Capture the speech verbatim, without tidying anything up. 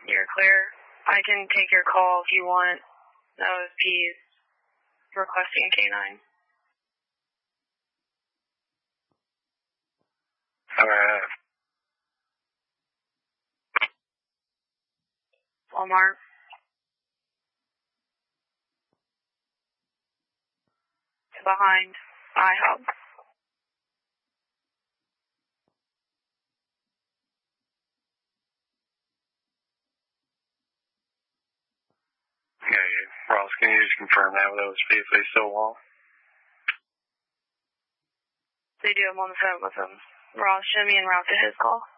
You're clear. I can take your call if you want. O S P's requesting a canine. Alright. Walmart. Behind IHOP. Yeah, yeah. Ross, can you just confirm that with O S P if they still want? They do. I'm on the phone with them. Ross, show me en route to his call.